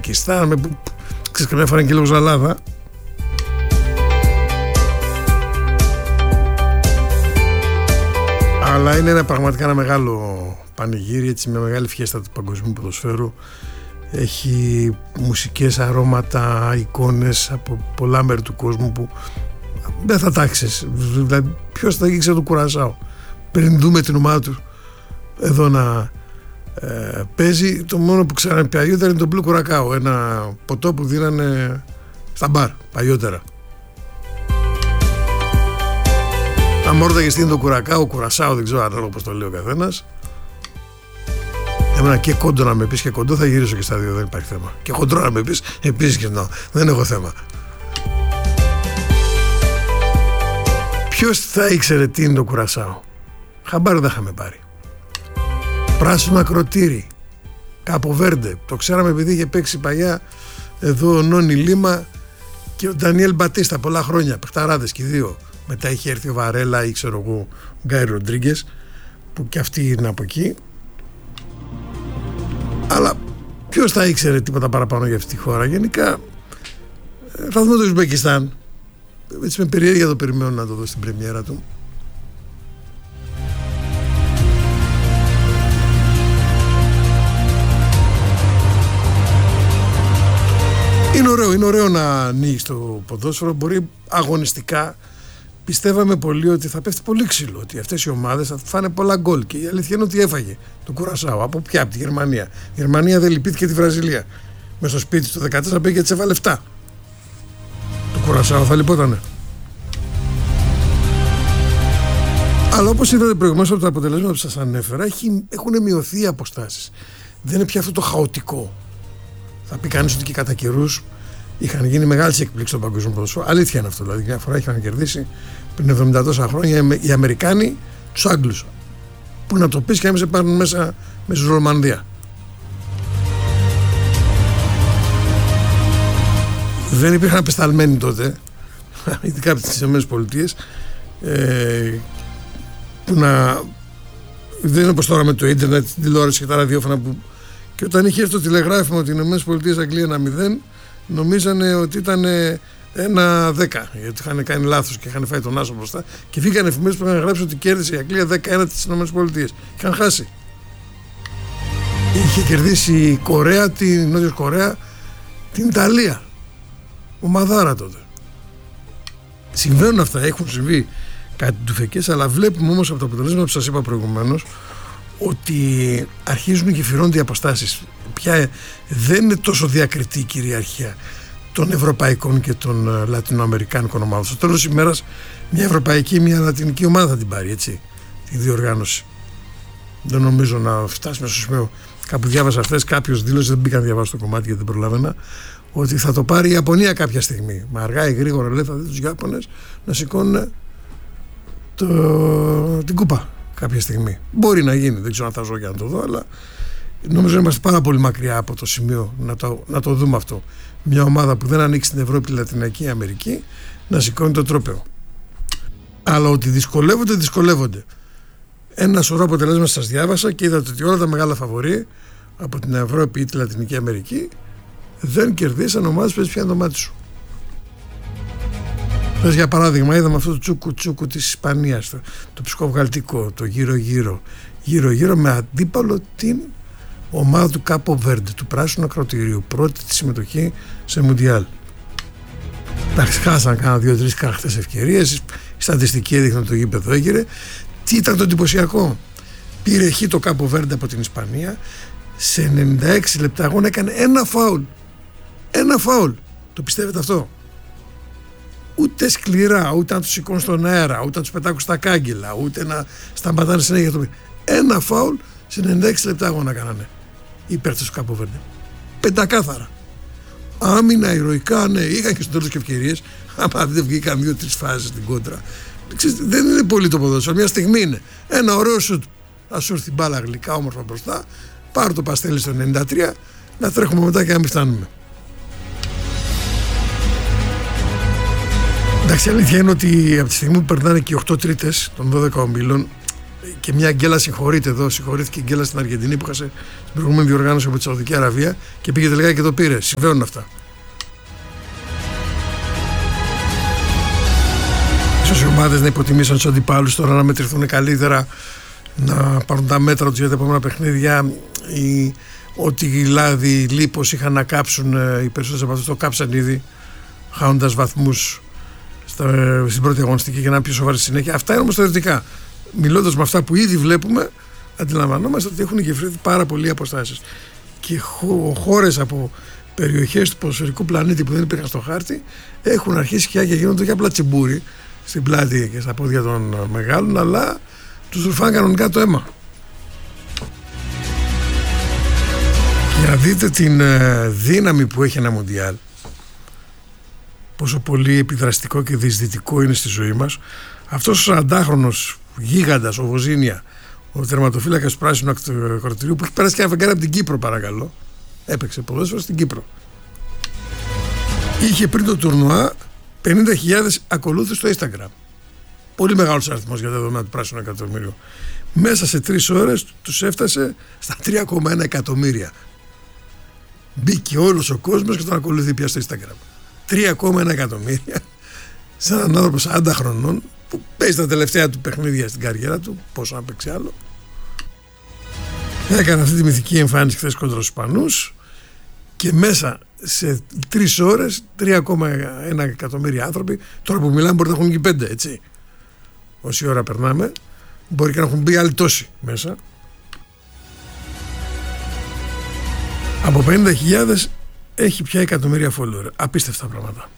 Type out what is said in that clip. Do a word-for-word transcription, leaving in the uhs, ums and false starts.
Ουσμπεκιστάν, με που ξέρεις καμιά φορά και λίγο ζαλάδα. Αλλά είναι ένα, πραγματικά ένα μεγάλο πανηγύρι, έτσι, μια μεγάλη φιέστα του παγκοσμίου ποδοσφαίρου. Έχει μουσικές, αρώματα, εικόνες από πολλά μέρη του κόσμου που δεν θα τάξεις. Δηλαδή, ποιος θα ήξερε το Κουρασάο πριν δούμε την ομάδα του εδώ να ε, παίζει? Το μόνο που ξέραμε παλιότερα είναι το Blue Curacao, ένα ποτό που δίνανε στα μπαρ παλιότερα. Αν μόρταγε στην το Κουρακάο, Κουρασάο, δεν ξέρω ανάλογα πώς το λέει ο καθένας. Εμένα και κόντο να με πεις και κοντό θα γυρίσω και στα δύο, δεν υπάρχει θέμα. Και χοντρό να με πεις επίσης και no, δεν έχω θέμα. Ποιος θα ήξερε τι είναι το Κουρασάο? Χαμπάρι δεν είχαμε πάρει. Πράσινο ακροτήρι, Κάπο Βέρντε, το ξέραμε επειδή είχε παίξει παλιά εδώ ο Νόνι Λίμα και ο Ντανιέλ Μπατίστα πολλά χρόνια, παιχταράδες και οι δύο. Μετά είχε έρθει ο Βαρέλα ή ξέρω εγώ ο Γκάι Ροντρίγκες που και αυτοί είναι από εκεί. Αλλά ποιος θα ήξερε τίποτα παραπάνω για αυτή τη χώρα? Γενικά θα δούμε το Ουσμπεκιστάν. Έτσι με περιέργεια το περιμένω να το δω στην πρεμιέρα του. Είναι ωραίο, είναι ωραίο να ανοίγει το ποδόσφαιρο. Μπορεί αγωνιστικά. Πιστεύαμε πολύ ότι θα πέφτει πολύ ξύλο, ότι αυτές οι ομάδες θα φάνε πολλά γκολ. Και η αλήθεια είναι ότι έφαγε το Κουρασάο. Από ποια? Από τη Γερμανία. Η Γερμανία δεν λυπήθηκε τη Βραζιλία. Μες στο σπίτι του δεκατέσσερα πήγε και της έβαλε επτά. Το Κουρασάο θα λυπότανε. Αλλά όπως είδατε προηγουμένως από τα αποτελέσματα που σας ανέφερα, έχουν μειωθεί οι αποστάσεις. Δεν είναι πια αυτό το χαοτικό. Θα πει κανείς ότι και κατά καιρούς είχαν γίνει μεγάλες εκπλήξεις στον παγκόσμιο ποδόσφαιρο. Αλήθεια είναι αυτό. Δηλαδή, μια φορά είχαν κερδίσει πριν εβδομήντα τόσα χρόνια οι Αμερικάνοι τους Άγγλους. Πού να το πεις και έμεινε πάρουν μέσα με στη Ρωμανδία. Δεν υπήρχαν απεσταλμένοι τότε, ειδικά από τις ΗΠΑ, ε, που να. Δεν είναι όπως τώρα με το ίντερνετ, την τηλεόραση και τα ραδιόφωνα που. Και όταν είχε έρθει το τηλεγράφημα ότι οι ΗΠΑ Αγγλία ένα μηδέν, νομίζανε ότι ήταν ένα δέκα. Γιατί είχαν κάνει λάθος και είχαν φάει τον άσο μπροστά. Και βγήκαν εφημερίδες που είχαν γράψει ότι κέρδισε η Αγγλία δέκα ένα τις ΗΠΑ. Είχαν χάσει. Είχε κερδίσει η Κορέα, την Νότια Κορέα, την Ιταλία. Ο Μαδάρα τότε. Συμβαίνουν αυτά, έχουν συμβεί κάτι τουφεκές, αλλά βλέπουμε όμως από τα αποτελέσματα που σας είπα προηγουμένως ότι αρχίζουν και φυρώνται οι αποστάσεις. Πια δεν είναι τόσο διακριτή η κυριαρχία των ευρωπαϊκών και των λατινοαμερικάνικων ομάδων. Στο τέλος της ημέρας μια ευρωπαϊκή, μια λατινική ομάδα θα την πάρει, έτσι, τη διοργάνωση. Δεν νομίζω να φτάσουμε στο σημείο. Κάπου διάβασα χθες, κάποιος δήλωσε, δεν μπήκα να διαβάσω το κομμάτι γιατί δεν προλάβαινα, ότι θα το πάρει η Ιαπωνία κάποια στιγμή. Μα αργά ή γρήγορα λέει, θα δει τους Ιάπωνες να σηκώνουν το... την κούπα κάποια στιγμή. Μπορεί να γίνει, δεν ξέρω αν θα ζω για να το δω, αλλά νομίζω είμαστε πάρα πολύ μακριά από το σημείο να το, να το δούμε αυτό. Μια ομάδα που δεν ανήκει στην Ευρώπη, Λατινική Αμερική, να σηκώνει το τρόπαιο. Αλλά ότι δυσκολεύονται, δυσκολεύονται. Ένα σωρό αποτελέσματα σας διάβασα και είδατε ότι όλα τα μεγάλα φαβορί από την Ευρώπη ή τη Λατινική Αμερική δεν κερδίσαν ομάδες που έτσι το μάτι σου. Πες για παράδειγμα, είδαμε αυτό το τσούκου τσούκου της Ισπανίας, το, το ψυχοβγαλτικό, το γύρω-γύρω, γύρω-γύρω με αντίπαλο την ομάδα του Κάπο Βέρντε, του πράσινου ακροτηρίου, πρώτη τη συμμετοχή σε Μουντιάλ. Εντάξει, χάσαν κάνα δύο-τρεις κάρτες ευκαιρίες, η στατιστική έδειχνε το γήπεδο έγειρε. Τι ήταν το εντυπωσιακό? Πήρε χ το Κάπο Βέρντε από την Ισπανία, σε ενενήντα έξι λεπτά αγώνα έκανε ένα φάουλ. Ένα φάουλ. Το πιστεύετε αυτό? Ούτε σκληρά, ούτε να τους σηκώνουν στον αέρα, ούτε να τους πετάκουν στα κάγκελα, ούτε να σταματάνε συνέχεια το παιδί. Ένα φάουλ σε ενενήντα έξι λεπτά αγώνα κάνανε οι παίκτες του Κάπο Βέρντε. Πεντακάθαρα. Άμυνα, ηρωικά, ναι, είχαν και στο τέλος και ευκαιρίες, άμα δεν βγήκαν δύο-τρεις φάσεις στην κόντρα. Ξέρετε, δεν είναι πολύ το ποδόσφαιρο, μια στιγμή είναι. Ένα ωραίο σουτ. Θα σου έρθει μπάλα γλυκά, όμορφα μπροστά, πάρω το παστέλι στο ενενήντα τρία, να τρέχουμε μετά και να μην φτάνουμε. Εντάξει, η αλήθεια είναι ότι από τη στιγμή που περνάνε και οι οκτώ τρίτες των δώδεκα ομίλων, Και μια γκέλα συγχωρείται εδώ, συγχωρήθηκε η γκέλα στην Αργεντινή που είχασε στην προηγούμενη διοργάνωση από τη Σαουδική Αραβία και πήγε τελικά και το πήρε. Συμβαίνουν αυτά. Ίσως οι ομάδες να υποτιμήσαν τους αντιπάλους, τώρα να μετρηθούν καλύτερα, να πάρουν τα μέτρα τους για τα επόμενα παιχνίδια. Ή ό,τι λάδι, λίπος είχαν να κάψουν, οι περισσότερες από αυτούς το κάψαν ήδη, χάνοντας βαθμούς στην πρώτη αγωνιστική και να είναι πιο σοβαρή συνέχεια. Αυτά είναι όμως θεωρητικά. Μιλώντας με αυτά που ήδη βλέπουμε, αντιλαμβανόμαστε ότι έχουν γεφυρωθεί πάρα πολλοί αποστάσεις. Και χώρες από περιοχές του ποδοσφαιρικού πλανήτη που δεν υπήρχαν στο χάρτη έχουν αρχίσει και γίνονται και απλά τσιμπούρι στην πλάτη και στα πόδια των μεγάλων, αλλά τους ρουφάνε κανονικά το αίμα. Για να δείτε την δύναμη που έχει ένα Μουντιάλ, πόσο πολύ επιδραστικό και διεισδυτικό είναι στη ζωή μας, αυτός ο σαραντάχρονος γίγαντας, ο Βοζίνια, ο τερματοφύλακας του πράσινου ακροτηρίου, που έχει περάσει και ένα φεγγάρι από την Κύπρο, παρακαλώ, έπαιξε ποδόσφαιρο στην Κύπρο, είχε πριν το τουρνουά πενήντα χιλιάδες ακολούθους στο Instagram. Πολύ μεγάλος αριθμός για τα δεδομένα του πράσινου εκατομμύριου. Μέσα σε τρεις ώρες τους έφτασε στα τρία κόμμα ένα εκατομμύρια. Μπήκε όλος ο κόσμος και τον ακολουθεί πια στο Instagram. τρία κόμμα ένα εκατομμύρια σε έναν άνθρωπο σαράντα χρονών που παίζει τα τελευταία του παιχνίδια στην καριέρα του, πόσο να παίξει άλλο. Έκανε αυτή τη μυθική εμφάνιση χθες κόντρα στους Ισπανούς και μέσα σε τρεις ώρες τρία κόμμα ένα εκατομμύρια άνθρωποι, τώρα που μιλάμε μπορεί να έχουν και πέντε, έτσι. Όση ώρα περνάμε, μπορεί και να έχουν μπει άλλοι τόσοι μέσα. Από πενήντα χιλιάδες έχει πια εκατομμύρια follower. Απίστευτα πράγματα.